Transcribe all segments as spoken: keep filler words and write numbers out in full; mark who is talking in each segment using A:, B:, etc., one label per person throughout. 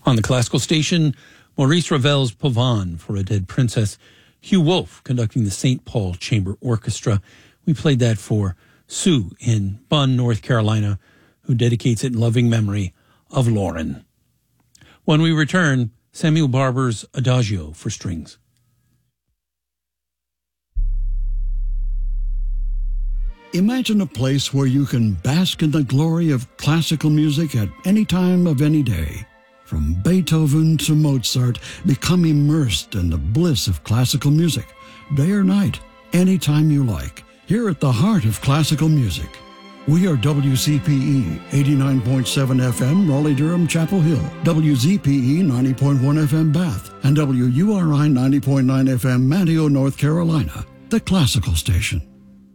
A: On the classical station, Maurice Ravel's Pavane for a Dead Princess, Hugh Wolf conducting the Saint Paul Chamber Orchestra. We played that for Sue in Bunn, North Carolina, who dedicates it in loving memory of Lauren. When we return, Samuel Barber's Adagio for strings.
B: Imagine a place where you can bask in the glory of classical music at any time of any day. From Beethoven to Mozart, become immersed in the bliss of classical music, day or night, anytime you like, here at the heart of classical music. We are W C P E eighty-nine point seven F M, Raleigh-Durham, Chapel Hill, W Z P E ninety point one F M, Bath, and W U R I ninety point nine F M, Manteo, North Carolina, the classical station.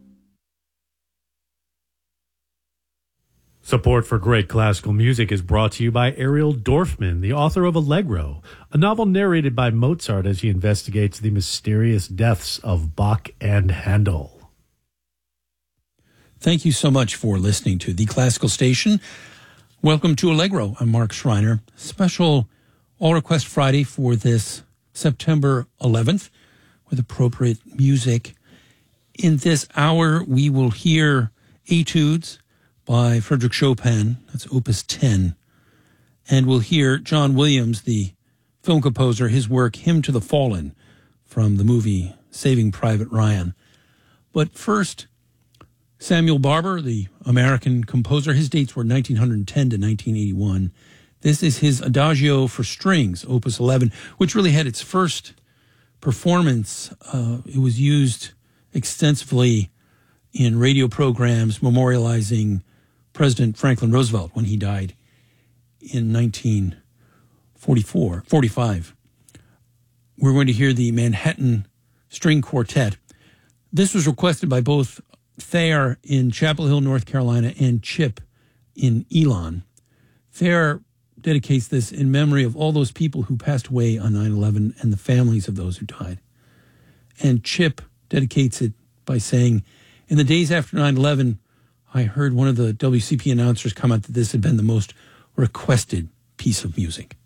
C: Support for great classical music is brought to you by Ariel Dorfman, the author of Allegro, a novel narrated by Mozart as he investigates the mysterious deaths of Bach and Handel.
A: Thank you so much for listening to The Classical Station. Welcome to Allegro. I'm Mark Schreiner. Special All Request Friday for this September eleventh with appropriate music. In this hour, we will hear Etudes by Frederick Chopin, that's Opus ten. And we'll hear John Williams, the film composer, his work, Hymn to the Fallen, from the movie Saving Private Ryan. But first, Samuel Barber, the American composer, his dates were nineteen ten to nineteen eighty-one. This is his Adagio for strings, Opus eleven, which really had its first performance. Uh, it was used extensively in radio programs memorializing President Franklin Roosevelt when he died in nineteen forty-four, forty-five. We're going to hear the Manhattan String Quartet. This was requested by both Thayer in Chapel Hill, North Carolina, and Chip in Elon. Thayer dedicates this in memory of all those people who passed away on nine eleven and the families of those who died. And Chip dedicates it by saying, in the days after nine eleven, I heard one of the W C P announcers comment that this had been the most requested piece of music.